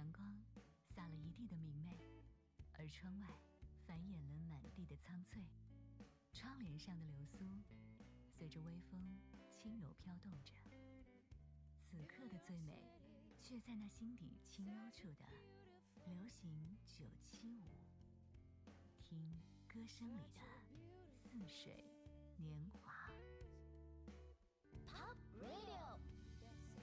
阳光洒了一地的明媚，而窗外繁衍了满地的苍翠。窗帘上的流苏随着微风轻柔飘动着，此刻的最美却在那心底清幽处的流行975，听歌声里的似水年华。 Pop Radio